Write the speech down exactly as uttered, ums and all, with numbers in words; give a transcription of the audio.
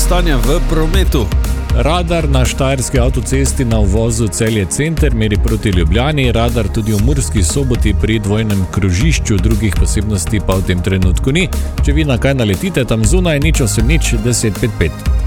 stanje v prometu. Radar na štajerski avtocesti na uvozu Celje Center meri proti Ljubljani, radar tudi v Murski Soboti pri dvojnem krožišču, drugih posebnosti pa v tem trenutku ni. Če vi na kaj naletite tam zunaj, nič osem nič deset pet pet.